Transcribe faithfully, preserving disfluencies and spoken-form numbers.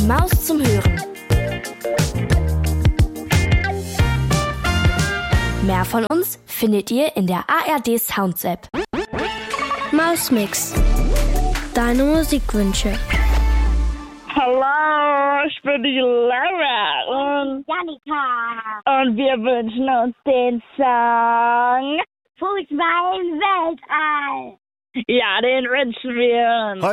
Maus zum Hören. Mehr von uns findet ihr in der A R D Sounds App. Mausmix. Deine Musikwünsche. Hallo, ich bin die Lara und Janika. Und wir wünschen uns den Song Fußball im Weltall. Ja, den wünschen wir uns.